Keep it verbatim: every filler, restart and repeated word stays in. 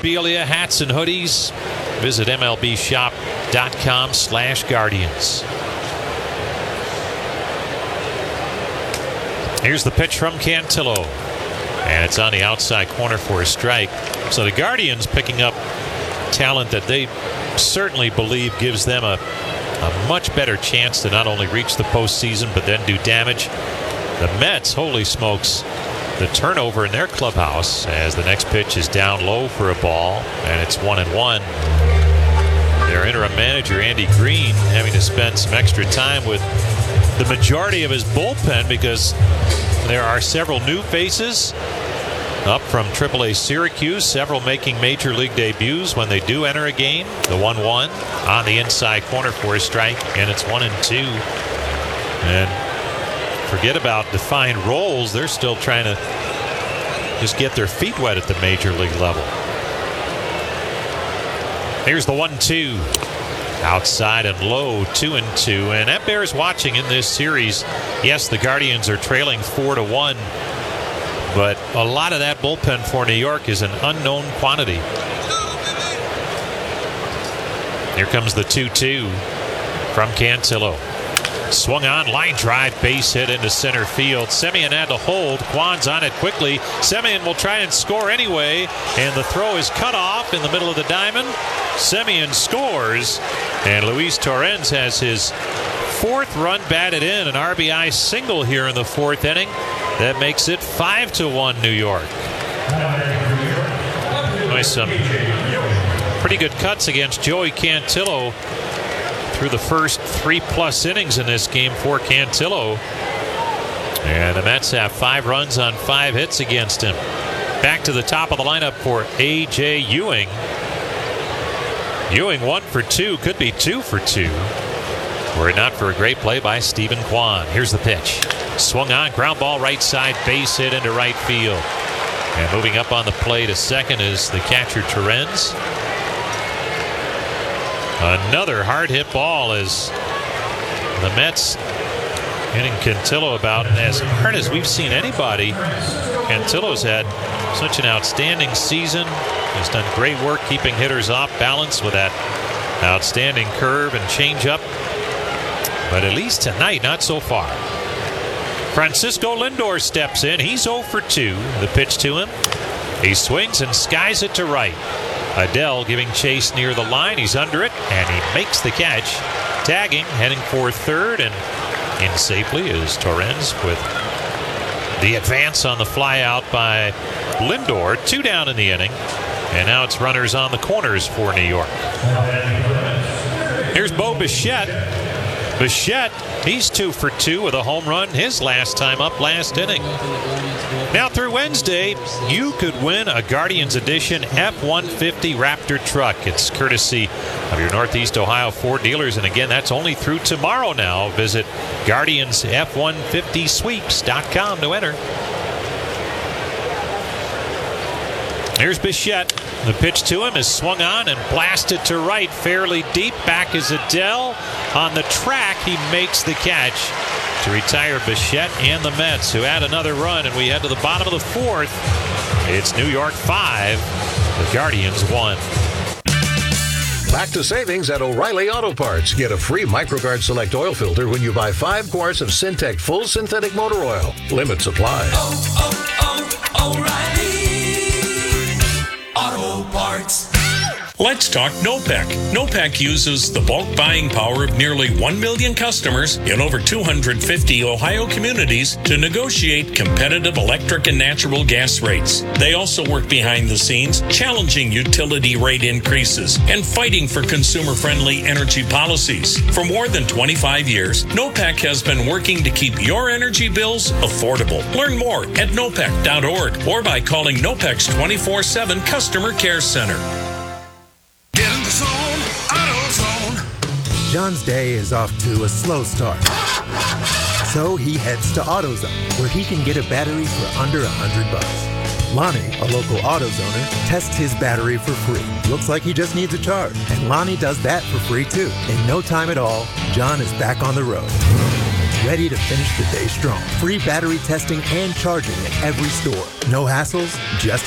memorabilia, hats, and hoodies. Visit M L B shop dot com slash Guardians. Here's the pitch from Cantillo. And it's on the outside corner for a strike. So the Guardians picking up talent that they certainly believe gives them a, a much better chance to not only reach the postseason but then do damage. The Mets, holy smokes, the turnover in their clubhouse as the next pitch is down low for a ball, and it's one and one. Their interim manager, Andy Green, having to spend some extra time with the majority of his bullpen because there are several new faces up from triple A Syracuse, several making major league debuts when they do enter a game. The one one on the inside corner for a strike, and it's one and two. And forget about defined roles. They're still trying to just get their feet wet at the major league level. Here's the one two. Outside and low, two and two. And that bears watching in this series. Yes, the Guardians are trailing four to one. But a lot of that bullpen for New York is an unknown quantity. Here comes the two two from Cantillo. Swung on, line drive, base hit into center field. Semien had to hold. Kwan's on it quickly. Semien will try and score anyway, and the throw is cut off in the middle of the diamond. Semien scores, and Luis Torrens has his fourth run batted in, an R B I single here in the fourth inning. That makes it five to one New York. Nice, some pretty good cuts against Joey Cantillo through the first three plus innings in this game for Cantillo. And the Mets have five runs on five hits against him. Back to the top of the lineup for A J Ewing. Ewing one for two, could be two for two, were it not for a great play by Stephen Kwan. Here's the pitch. Swung on, ground ball right side, base hit into right field. And moving up on the plate a second is the catcher Torrens. Another hard hit ball as the Mets hitting Cantillo about as hard as we've seen anybody. Cantillo's had such an outstanding season. He's done great work keeping hitters off balance with that outstanding curve and changeup. But at least tonight, not so far. Francisco Lindor steps in. He's oh for two. The pitch to him. He swings and skies it to right. Adell giving chase near the line. He's under it, and he makes the catch. Tagging, heading for third, and in safely is Torrens with the advance on the fly out by Lindor. Two down in the inning, and now it's runners on the corners for New York. Here's Bo Bichette. Bichette, he's two for two with a home run his last time up last inning. Now through Wednesday, you could win a Guardians Edition F one fifty Raptor truck. It's courtesy of your Northeast Ohio Ford dealers. And again, that's only through tomorrow now. Visit Guardians F one fifty sweeps dot com to enter. Here's Bichette. The pitch to him is swung on and blasted to right, fairly deep. Back is Adell. On the track, he makes the catch to retire Bichette and the Mets, who add another run. And we head to the bottom of the fourth. It's New York five, the Guardians one. Back to savings at O'Reilly Auto Parts. Get a free MicroGuard Select oil filter when you buy five quarts of Syntec Full Synthetic Motor Oil. Limits apply. Oh, oh, oh, O'Reilly Auto Parts. Let's talk NOPEC. NOPEC uses the bulk buying power of nearly one million customers in over two hundred fifty Ohio communities to negotiate competitive electric and natural gas rates. They also work behind the scenes, challenging utility rate increases and fighting for consumer-friendly energy policies. For more than twenty-five years, NOPEC has been working to keep your energy bills affordable. Learn more at nopec dot org or by calling NOPEC's twenty-four seven Customer Care Center. Get in the zone, AutoZone. John's day is off to a slow start. So he heads to AutoZone, where he can get a battery for under a hundred bucks. Lonnie, a local AutoZoner, tests his battery for free. Looks like he just needs a charge. And Lonnie does that for free too. In no time at all, John is back on the road, ready to finish the day strong. Free battery testing and charging at every store. No hassles, just